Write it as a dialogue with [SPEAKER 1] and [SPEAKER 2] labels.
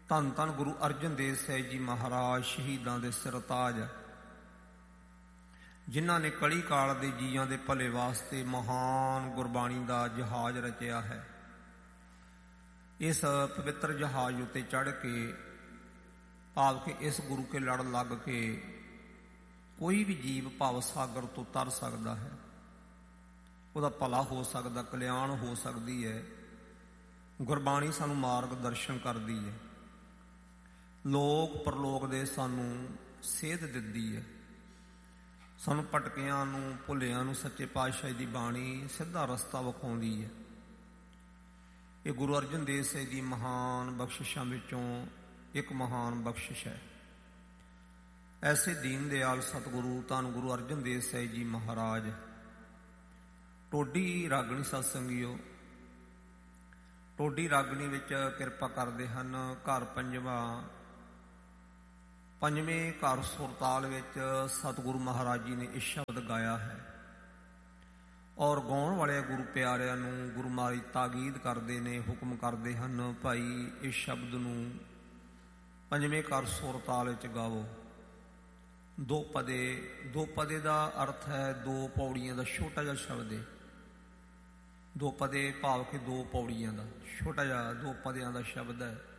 [SPEAKER 1] ਧੰਨ ਧੰਨ ਗੁਰੂ ਅਰਜਨ ਦੇਵ ਸਾਹਿਬ ਜੀ ਮਹਾਰਾਜ ਸ਼ਹੀਦਾਂ ਦੇ ਸਿਰਤਾਜ, ਜਿਨ੍ਹਾਂ ਨੇ ਕਲੀ ਕਾਲ ਦੇ ਜੀਆਂ ਦੇ ਭਲੇ ਵਾਸਤੇ ਮਹਾਨ ਗੁਰਬਾਣੀ ਦਾ ਜਹਾਜ਼ ਰਚਿਆ ਹੈ। ਇਸ ਪਵਿੱਤਰ ਜਹਾਜ਼ ਉੱਤੇ ਚੜ੍ਹ ਕੇ, ਭਾਵ ਕਿ ਇਸ ਗੁਰੂ ਕੇ ਲੜ ਲੱਗ ਕੇ ਕੋਈ ਵੀ ਜੀਵ ਭਵ ਸਾਗਰ ਤੋਂ ਤਰ ਸਕਦਾ ਹੈ, ਉਹਦਾ ਭਲਾ ਹੋ ਸਕਦਾ, ਕਲਿਆਣ ਹੋ ਸਕਦੀ ਹੈ। ਗੁਰਬਾਣੀ ਸਾਨੂੰ ਮਾਰਗ ਦਰਸ਼ਨ ਕਰਦੀ ਹੈ, ਲੋਕ ਪਰਲੋਕ ਦੇ ਸਾਨੂੰ ਸੇਧ ਦਿੰਦੀ ਹੈ, ਸਾਨੂੰ ਭਟਕਿਆਂ ਨੂੰ, ਭੁੱਲਿਆਂ ਨੂੰ ਸੱਚੇ ਪਾਤਸ਼ਾਹ ਦੀ ਬਾਣੀ ਸਿੱਧਾ ਰਸਤਾ ਵਿਖਾਉਂਦੀ ਹੈ। ਇਹ ਗੁਰੂ ਅਰਜਨ ਦੇਵ ਸਾਹਿਬ ਦੀ ਮਹਾਨ ਬਖਸ਼ਿਸ਼ਾਂ ਵਿੱਚੋਂ ਇੱਕ ਮਹਾਨ ਬਖਸ਼ਿਸ਼ ਹੈ। ਐਸੇ ਦੀਨ ਦਿਆਲ ਸਤਿਗੁਰੂ ਧੰਨ ਗੁਰੂ ਅਰਜਨ ਦੇਵ ਸਾਹਿਬ ਜੀ ਮਹਾਰਾਜ ਟੋਡੀ ਰਾਗਣੀ ਸਤਸੰਗੀਓ, ਟੋਡੀ ਰਾਗਣੀ ਵਿੱਚ ਕਿਰਪਾ ਕਰਦੇ ਹਨ। ਘਰ ਪੰਜਵੇਂ ਘਰ ਸੁਰਤਾਲ ਵਿੱਚ ਸਤਿਗੁਰੂ ਮਹਾਰਾਜ ਜੀ ਨੇ ਇਹ ਸ਼ਬਦ ਗਾਇਆ ਹੈ, ਔਰ ਗਾਉਣ ਵਾਲੇ ਗੁਰੂ ਪਿਆਰਿਆਂ ਨੂੰ ਗੁਰੂ ਮਹਾਰਾਜ ਤਾਕੀਦ ਕਰਦੇ ਨੇ, ਹੁਕਮ ਕਰਦੇ ਹਨ, ਭਾਈ ਇਸ ਸ਼ਬਦ ਨੂੰ ਪੰਜਵੇਂ ਘਰ ਸੁਰਤਾਲ ਵਿੱਚ ਗਾਵੋ। ਦੋ ਪਦੇ ਦਾ ਅਰਥ ਹੈ ਦੋ ਪੌੜੀਆਂ ਦਾ ਛੋਟਾ ਜਿਹਾ ਸ਼ਬਦ ਹੈ। ਦੋ ਪਦੇ ਭਾਵ ਕਿ ਦੋ ਪੌੜੀਆਂ ਦਾ ਛੋਟਾ ਜਿਹਾ, ਦੋ ਪਦਿਆਂ ਦਾ ਸ਼ਬਦ ਹੈ।